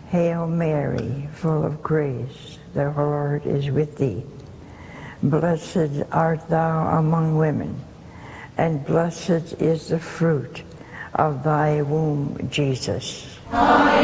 Hail Mary, full of grace, the Lord is with thee. Blessed art thou among women, and blessed is the fruit of thy womb, Jesus.